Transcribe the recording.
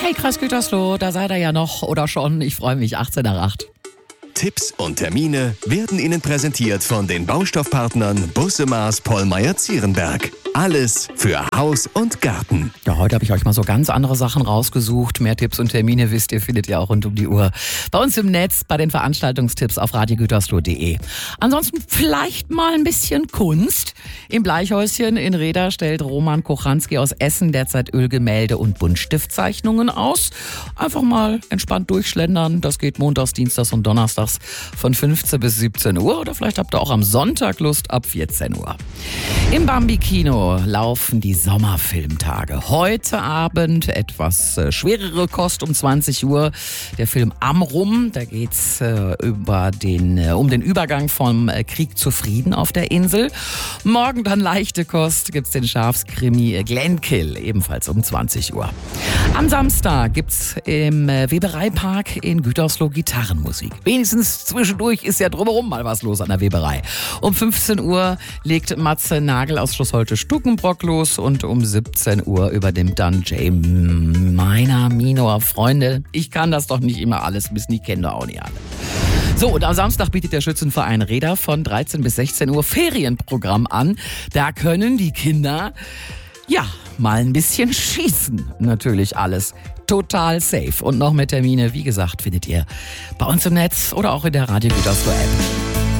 Hey, Kreis Gütersloh, da seid ihr ja noch oder schon. Ich freue mich, 18 nach 8. Tipps und Termine werden Ihnen präsentiert von den Baustoffpartnern Busse-Maß Pollmeyer-Zierenberg. Alles für Haus und Garten. Ja, heute habe ich euch mal so ganz andere Sachen rausgesucht. Mehr Tipps und Termine, wisst ihr, findet ihr auch rund um die Uhr bei uns im Netz, bei den Veranstaltungstipps auf radiogütersloh.de. Ansonsten vielleicht mal ein bisschen Kunst. Im Bleichhäuschen in Reda stellt Roman Kochanski aus Essen derzeit Ölgemälde und Buntstiftzeichnungen aus. Einfach mal entspannt durchschlendern. Das geht montags, dienstags und donnerstags von 15 bis 17 Uhr. Oder vielleicht habt ihr auch am Sonntag Lust ab 14 Uhr. Im Bambi-Kino laufen die Sommerfilmtage. Heute Abend etwas schwerere Kost um 20 Uhr. Der Film Amrum, da geht's um den Übergang vom Krieg zu Frieden auf der Insel. Morgen dann leichte Kost, gibt's den Schafskrimi Glenkill, ebenfalls um 20 Uhr. Am Samstag gibt's im Webereipark in Gütersloh Gitarrenmusik. Wenigstens zwischendurch ist ja drumherum mal was los an der Weberei. Um 15 Uhr legt Matze Nagel aus Schloss Holte Stuckenbrock los und um 17 Uhr übernimmt dann Jay Minor. Freunde, ich kann das doch nicht immer alles wissen, ich kenne doch auch nicht alle. So, und am Samstag bietet der Schützenverein Reda von 13 bis 16 Uhr Ferienprogramm an. Da können die Kinder, mal ein bisschen schießen. Natürlich alles total safe. Und noch mehr Termine, wie gesagt, findet ihr bei uns im Netz oder auch in der Radio Gütersloh App.